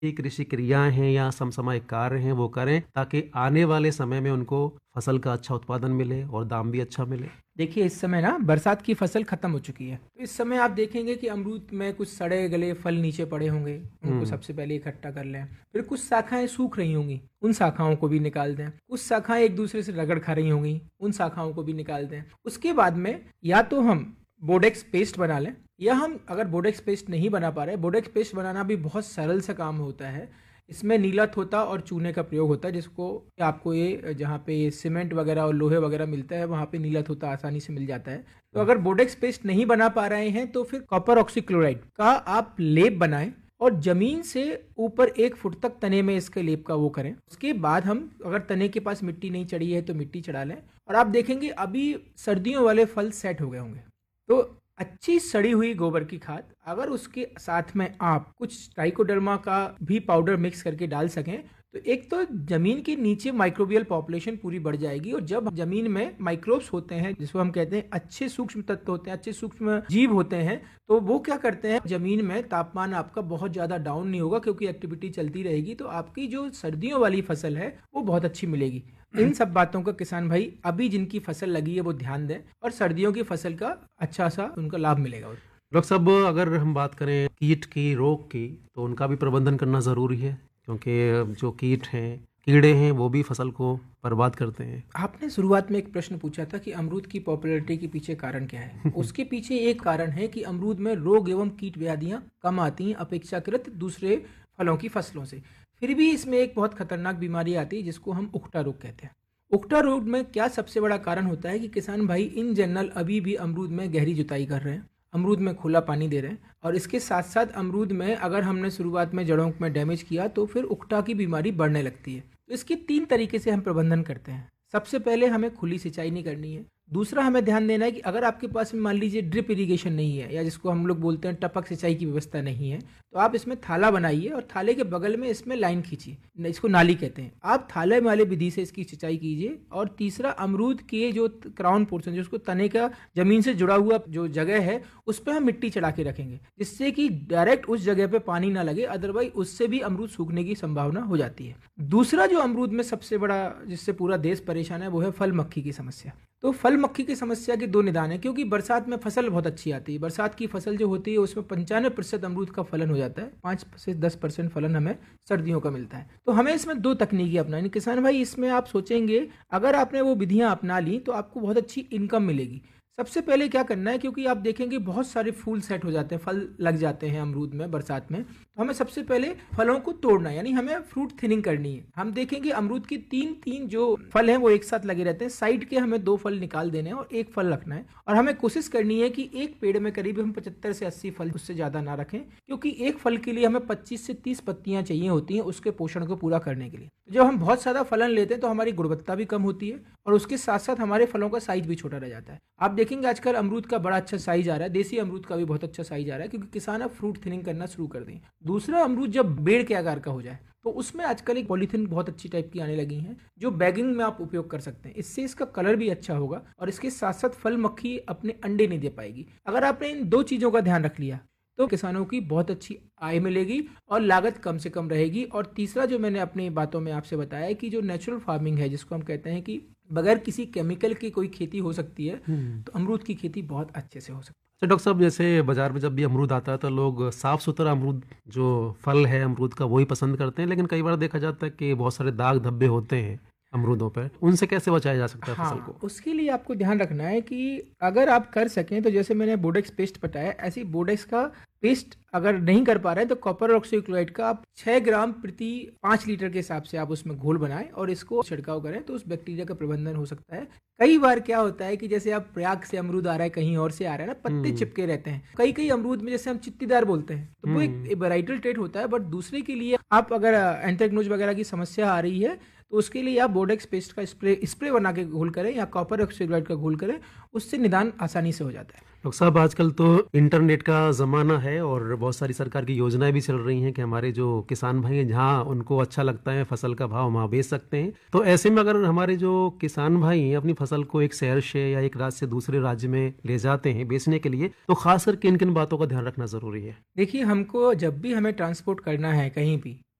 ये कृषि क्रियाएं हैं या समसामयिक कार्य हैं वो करें, ताकि आने वाले समय में उनको फसल का अच्छा उत्पादन मिले और दाम भी अच्छा मिले। देखिए इस समय ना बरसात की फसल खत्म हो चुकी है, तो इस समय आप देखेंगे कि अमरूद में कुछ सड़े गले फल नीचे पड़े होंगे, उनको सबसे पहले इकट्ठा कर लें। फिर कुछ शाखाएं सूख रही होंगी, उन शाखाओं को भी निकाल दें। कुछ शाखाएं एक दूसरे से रगड़ खा रही होंगी, उन शाखाओं को भी निकाल दें। उसके बाद में या तो हम बोडेक्स पेस्ट बना लें, या हम अगर बोडेक्स पेस्ट नहीं बना पा रहे, बोडेक्स पेस्ट बनाना भी बहुत सरल सा काम होता है। इसमें नीला थोथा और चूने का प्रयोग होता है, जिसको आपको ये जहाँ पे ये सीमेंट वगैरह और लोहे वगैरह मिलता है वहाँ पे नीला थोथा आसानी से मिल जाता है। तो अगर बोडेक्स पेस्ट नहीं बना पा रहे हैं तो फिर कॉपर ऑक्सीक्लोराइड का आप लेप बनाएं और जमीन से ऊपर 1 फुट तक तने में इसके लेप का वो करें। उसके बाद हम अगर तने के पास मिट्टी नहीं चढ़ी है तो मिट्टी चढ़ा लें, और आप देखेंगे अभी सर्दियों वाले फल सेट हो गए होंगे। तो अच्छी सड़ी हुई गोबर की खाद, अगर उसके साथ में आप कुछ ट्राइकोडर्मा का भी पाउडर मिक्स करके डाल सकें, तो एक तो जमीन के नीचे माइक्रोबियल पॉपुलेशन पूरी बढ़ जाएगी। और जब जमीन में माइक्रोब्स होते हैं, जिसको हम कहते हैं अच्छे सूक्ष्म तत्व होते हैं, अच्छे सूक्ष्म जीव होते हैं, तो वो क्या करते हैं, जमीन में तापमान आपका बहुत ज्यादा डाउन नहीं होगा, क्योंकि एक्टिविटी चलती रहेगी। तो आपकी जो सर्दियों वाली फसल है वो बहुत अच्छी मिलेगी। इन सब बातों का किसान भाई अभी जिनकी फसल लगी है वो ध्यान दें, और सर्दियों की फसल का अच्छा सा उनका लाभ मिलेगा। डॉक्टर साहब, अगर हम बात करें कीट की, रोग की, तो उनका भी प्रबंधन करना ज़रूरी है, क्योंकि जो कीट हैं, कीड़े हैं, वो भी फसल को बर्बाद करते हैं। आपने शुरुआत में एक प्रश्न पूछा था कि अमरूद की पॉपुलैरिटी के पीछे कारण क्या है। उसके पीछे एक कारण है कि अमरूद में रोग एवं कीट व्याधियां कम आती हैं अपेक्षाकृत दूसरे फलों की फसलों से। फिर भी इसमें एक बहुत खतरनाक बीमारी आती है जिसको हम उकटा रोग कहते हैं। उकटा रोग में क्या सबसे बड़ा कारण होता है कि किसान भाई इन जनरल अभी भी अमरूद में गहरी जुताई कर रहे हैं, अमरूद में खुला पानी दे रहे हैं, और इसके साथ साथ अमरूद में अगर हमने शुरुआत में जड़ों में डैमेज किया तो फिर उकटा की बीमारी बढ़ने लगती है। तो इसकी 3 तरीके से हम प्रबंधन करते हैं। सबसे पहले हमें खुली सिंचाई नहीं करनी है। दूसरा, हमें ध्यान देना है कि अगर आपके पास में मान लीजिए ड्रिप इरिगेशन नहीं है, या जिसको हम लोग बोलते हैं टपक सिंचाई की व्यवस्था नहीं है, तो आप इसमें थाला बनाइए और थाले के बगल में इसमें लाइन खींचिए, इसको नाली कहते हैं। आप थाले वाले विधि से इसकी सिंचाई कीजिए। और तीसरा, अमरूद के जो क्राउन पोर्शन, जो उसको तने का जमीन से जुड़ा हुआ जो जगह है, उस पर हम मिट्टी चढ़ा के रखेंगे, जिससे कि डायरेक्ट उस जगह पे पानी ना लगे, अदरवाइज उससे भी अमरूद सूखने की संभावना हो जाती है। दूसरा जो अमरूद में सबसे बड़ा, जिससे पूरा देश परेशान है, वो है फल मक्खी की समस्या। तो फल मक्खी की समस्या के 2 निदान है, क्योंकि बरसात में फसल बहुत अच्छी आती है। बरसात की फसल जो होती है उसमें 95% अमरूद का फलन हो जाता है, 5 से 10% फलन हमें सर्दियों का मिलता है। तो हमें इसमें 2 तकनीकी अपनानी। किसान भाई इसमें आप सोचेंगे, अगर आपने वो विधियां अपना ली तो आपको बहुत अच्छी इनकम मिलेगी। सबसे पहले क्या करना है, क्योंकि आप देखेंगे बहुत सारे फूल सेट हो जाते हैं, फल लग जाते हैं अमरूद में बरसात में, तो हमें सबसे पहले फलों को तोड़ना है, यानी हमें फ्रूट थिनिंग करनी है। हम देखेंगे अमरूद की 3 जो फल हैं वो एक साथ लगे रहते हैं, साइड के हमें 2 फल निकाल देने हैं और 1 फल रखना है। और हमें कोशिश करनी है कि एक पेड़ में करीब हम 75 से 80 फल, उससे ज्यादा ना रखें, क्योंकि एक फल के लिए हमें 25 से 30 पत्तियां चाहिए होती हैं उसके पोषण को पूरा करने के लिए। जब हम बहुत सारा फलन लेते हैं तो हमारी गुणवत्ता भी कम होती है, और उसके साथ साथ हमारे फलों का साइज भी छोटा रह जाता है। आप देखेंगे आजकल अमरूद का बड़ा अच्छा साइज आ रहा है, देसी अमरूद का भी बहुत अच्छा साइज आ रहा है, क्योंकि किसान अब फ्रूट थिनिंग करना शुरू कर दें। दूसरा, अमरूद जब बेड़ के आकार का हो जाए तो उसमें आजकल एक पॉलीथिन बहुत अच्छी टाइप की आने लगी हैं, जो बैगिंग में आप उपयोग कर सकते हैं। इससे इसका कलर भी अच्छा होगा, और इसके साथ साथ फल मक्खी अपने अंडे नहीं दे पाएगी। अगर आपने इन 2 चीजों का ध्यान रख लिया तो किसानों की बहुत अच्छी आय मिलेगी और लागत कम से कम रहेगी। और तीसरा जो मैंने अपनी बातों में आपसे बताया है कि जो नेचुरल फार्मिंग है, जिसको हम कहते हैं कि बगैर किसी केमिकल की कोई खेती हो सकती है, तो अमरूद की खेती बहुत अच्छे से हो सकती है। तो डॉक्टर साहब, जैसे बाजार में जब भी अमरूद आता है तो लोग साफ सुथरा अमरूद, जो फल है अमरूद का, वही पसंद करते हैं, लेकिन कई बार देखा जाता है कि बहुत सारे दाग धब्बे होते हैं अमरूदों पर, उनसे कैसे बचाया जा सकता है फसल को? उसके लिए आपको ध्यान रखना है कि अगर आप कर सकें तो जैसे मैंने बोडेक्स पेस्ट बताया, ऐसी बोडेक्स का पेस्ट अगर नहीं कर पा रहे हैं तो कॉपर ऑक्सीक्लोराइड का आप 6 ग्राम प्रति 5 लीटर के हिसाब से आप उसमें घोल बनाएं और इसको छिड़काव करें, तो उस बैक्टीरिया का प्रबंधन हो सकता है। कई बार क्या होता है कि जैसे आप प्रयाग से अमरूद आ रहा है, कहीं और से आ रहा है ना, पत्ते चिपके रहते हैं कई अमरूद में, जैसे हम चित्तीदार बोलते हैं, तो वो एक वेराइटल ट्रेट होता है। बट दूसरे के लिए आप अगर एंथ्रेक्नोज वगैरह की समस्या आ रही है तो उसके लिए आप बोडेक्स पेस्ट का स्प्रे बना के घोल करें या कॉपर ऑक्सीक्लोराइड का घोल करें, उससे निदान आसानी से हो जाता है। डॉक्टर साहब, आजकल तो इंटरनेट का ज़माना है और बहुत सारी सरकार की योजनाएं भी चल रही हैं कि हमारे जो किसान भाई हैं, जहां उनको अच्छा लगता है फसल का भाव वहां बेच सकते हैं। तो ऐसे में अगर हमारे जो किसान भाई हैं अपनी फसल को एक शहर से या एक राज्य से दूसरे राज्य में ले जाते हैं बेचने के लिए, तो खासकर किन किन बातों का ध्यान रखना जरूरी है? देखिए, हमको जब भी हमें ट्रांसपोर्ट करना है कहीं भी,